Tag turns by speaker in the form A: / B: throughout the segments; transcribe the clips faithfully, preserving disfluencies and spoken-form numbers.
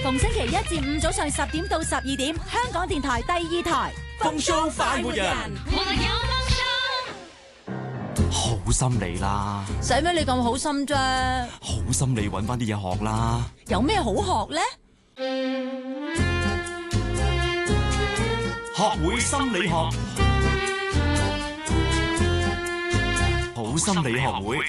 A: 逢星期一至五早上十點到十二點，香港電台第二台
B: 風騷快活人，
A: 我哋有
B: 好心理啦，
A: 使咩你咁好心啫？
B: 好心理揾翻啲嘢學啦。
A: 有咩好學咧？
B: 學會心理學，好心理學會。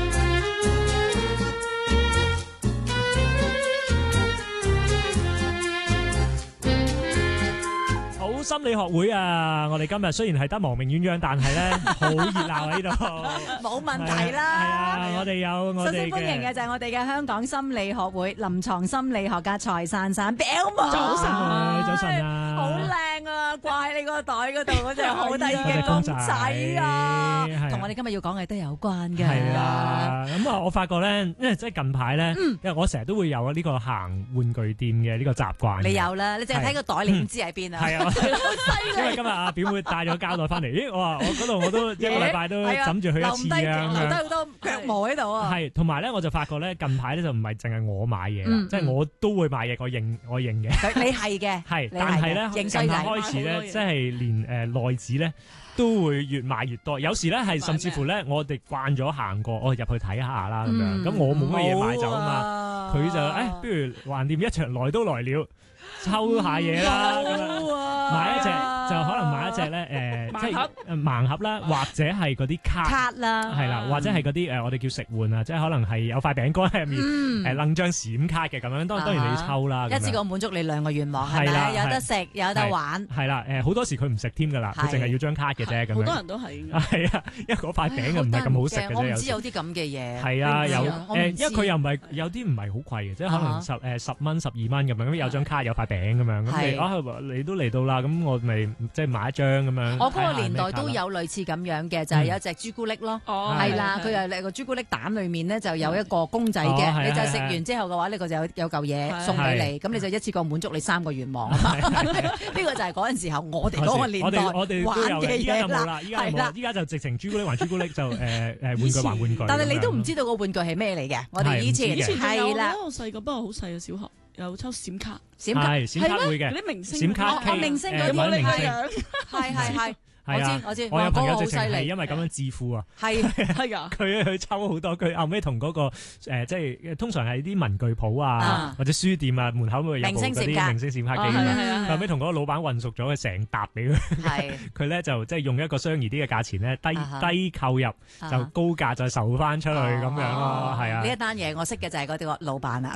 C: 好心理學會啊！我哋今日雖然係得亡命鴛鴦，但係咧好熱鬧喺度，
A: 冇問題啦。
C: 係啊，我哋有我哋嘅。
A: 首先歡迎嘅就係我哋嘅香港心理學會臨床心理學家蔡珊珊，表妹。早晨，
C: 早晨啊！
A: 好靚啊！掛喺你個袋嗰度嗰隻好得意嘅公仔啊！同我哋今日要講嘅都有關嘅。
C: 係啊，咁啊，我發覺咧，因為即係近排咧，因為我成日都會有呢個行玩具店嘅呢個習慣。
A: 你有啦，你淨係睇個袋，你唔知喺邊啊？係啊。
C: 因為今日阿表妹帶咗膠袋翻嚟，咦！我話我嗰度我都一個禮拜都枕住去一次啊，
A: 留低好多腳毛喺度啊。
C: 係，同埋咧我就發覺咧近排咧就唔係淨係我買嘢啦，即係我都會買嘢，我認我認嘅。
A: 你係嘅，
C: 係，但係咧近排開始咧，即係連誒內紙咧都會越買越多。有時咧係甚至乎咧，我哋慣咗行過，我入去睇下啦咁樣。咁我冇乜嘢買走啊嘛，佢就誒，不如橫掂一場來都來了。抽下嘢啦，咁樣買一隻就可能買一隻咧，誒，即係盲盒啦，或者係嗰啲卡
A: 卡啦，
C: 係啦，或者係嗰啲誒，我哋叫食玩啊，即係可能係有塊餅乾喺入面，誒，掹張閃卡嘅咁樣，當當然你要抽啦，
A: 一次過滿足你兩個願望，係咪？有得食，有得玩，
C: 係啦，誒，好多時佢唔食添噶啦，佢淨係要張卡嘅啫，咁樣。
D: 好多人都係，
C: 係啊，因為嗰塊餅又唔係咁好食嘅啫，
A: 我唔知有啲咁嘅嘢。
C: 係啊，有誒，因為佢又唔係有啲唔係好貴嘅，即係可能十誒十蚊、十二蚊咁樣，咁有張卡有塊餅咁樣。你啊，你都嚟到啦，咁我咪即係買一張咁樣。
A: 我嗰個年代都有類似咁樣嘅，就係有隻朱古力咯，係啦，佢又個朱古力蛋裏面咧就有一個公仔嘅，你就食完之後嘅話，呢個就有有嚿嘢送俾你，咁你就一次過滿足你三個願望。呢個就係嗰陣時候我哋嗰個年代
C: 我哋
A: 玩嘅嘢
C: 啦。依家冇啦，依家就直情朱古力還朱古力就誒誒玩具還玩具。
A: 但係你都唔知道個玩具係咩嚟嘅？我哋以前係啦，
D: 我細個不過好細嘅小學。有抽閃卡，
C: 閃卡係閃卡會嘅，
D: 啲明星
C: 閃卡，
A: 哦明星嗰啲明星，係係係，我知我知，
C: 我有朋友直情係
A: 犀利，
C: 因為咁樣致富啊，
A: 係
D: 係噶，
C: 佢去抽好多，佢後尾同嗰個誒即係通常係啲文具鋪啊或者書店啊門口會有部嗰啲明星閃卡機嘅，後尾同嗰個老闆混熟咗，佢成沓俾佢，係佢咧就即係用一個相宜啲嘅價錢咧低低購入，就高價再售翻出去咁樣咯，係啊，
A: 呢一單嘢我識嘅就係嗰啲個老闆啊。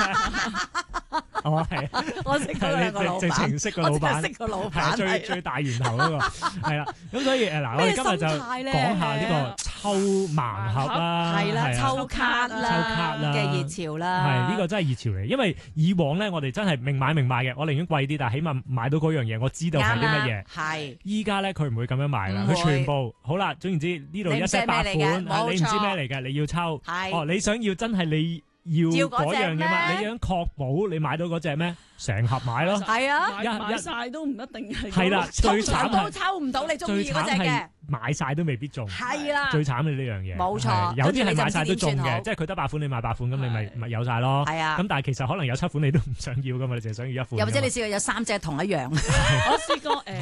C: 哦，係，
A: 我識嗰兩個老闆，
C: 直情識個老闆，
A: 識個老闆，
C: 最最大源頭嗰個，係啦。咁所以誒嗱，我哋今日就講下呢個抽盲盒啦，
A: 係啦，抽卡啦，抽卡啦嘅熱潮啦，
C: 係呢個真係熱潮嚟。因為以往咧，我哋真係明買明賣嘅，我寧願貴啲，但係起碼買到嗰樣嘢，我知道係啲乜嘢。係，依家咧佢唔會咁樣賣啦，佢全部好啦。總言之，呢度一式八款，你唔知咩嚟嘅，你要抽。哦，你想要真係你。要嗰樣嘢嘛？你想確保你買到嗰隻咩？成盒買咯。係啊，
D: 買晒都唔一定係。
C: 係啦，最慘
A: 都抽唔到你中意嗰隻嘅。
C: 買晒都未必中。
A: 係啦，
C: 最慘係呢樣嘢。冇錯，有啲係買晒都中嘅，即係佢得八款，你買八款，咁你咪咪有晒咯。係啊。咁但係其實可能有七款你都唔想要噶嘛，你淨係想要一款。
A: 又或者你試過有三隻同一樣。
D: 我試過誒。